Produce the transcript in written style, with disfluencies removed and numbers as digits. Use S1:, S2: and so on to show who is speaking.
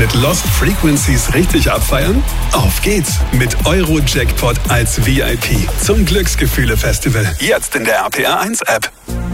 S1: mit Lost Frequencies richtig abfeiern? Auf geht's mit Euro-Jackpot als VIP zum Glücksgefühle-Festival. Jetzt in der RPR1-App.